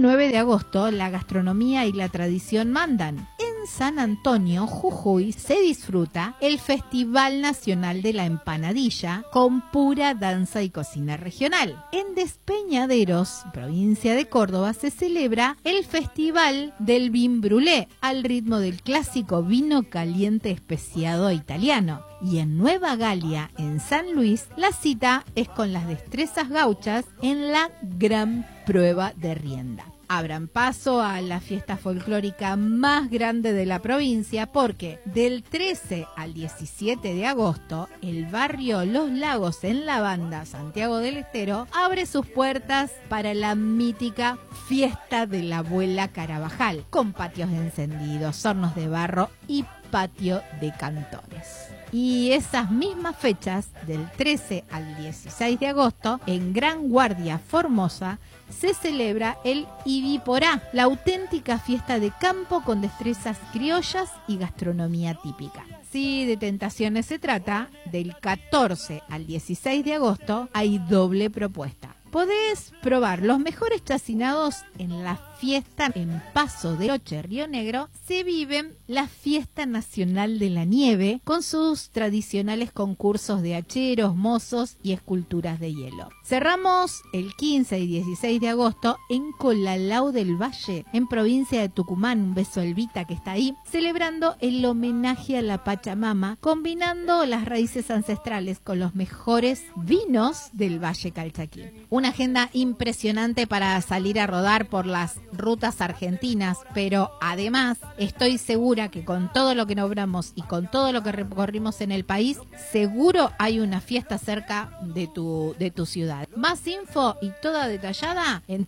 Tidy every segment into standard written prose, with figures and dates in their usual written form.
9 de agosto la gastronomía y la tradición mandan. En San Antonio, Jujuy, se disfruta el Festival Nacional de la Empanadilla con pura danza y cocina regional. En Despeñaderos, provincia de Córdoba, se celebra el Festival del Vin Brûlé al ritmo del clásico vino caliente especiado italiano. Y en Nueva Galia, en San Luis, la cita es con las destrezas gauchas en la gran prueba de rienda. Abran paso a la fiesta folclórica más grande de la provincia porque del 13 al 17 de agosto el barrio Los Lagos en la Banda, Santiago del Estero, abre sus puertas para la mítica fiesta de la abuela Carabajal, con patios encendidos, hornos de barro y patio de cantores. Y esas mismas fechas, del 13 al 16 de agosto, en Gran Guardia, Formosa, se celebra el Ibiporá, la auténtica fiesta de campo con destrezas criollas y gastronomía típica. Si de tentaciones se trata, del 14 al 16 de agosto hay doble propuesta. Podés probar los mejores chacinados en la fiesta en Paso de Oche, Río Negro. Se vive la Fiesta Nacional de la Nieve con sus tradicionales concursos de hacheros, mozos y esculturas de hielo. Cerramos el 15 y 16 de agosto en Colalao del Valle, en provincia de Tucumán. Un beso a Elvita que está ahí, celebrando el homenaje a la Pachamama, combinando las raíces ancestrales con los mejores vinos del Valle Calchaquí. Una agenda impresionante para salir a rodar por las rutas argentinas, pero además estoy segura que con todo lo que nombramos y con todo lo que recorrimos en el país, seguro hay una fiesta cerca de tu ciudad. Más info y toda detallada en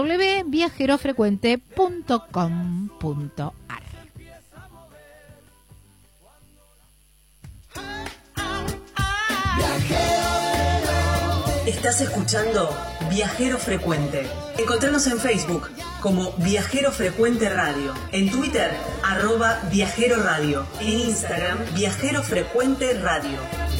www.viajerofrecuente.com.ar. Estás escuchando Viajero Frecuente. Encontranos en Facebook como Viajero Frecuente Radio, en Twitter @Viajero Radio, en Instagram Viajero Frecuente Radio.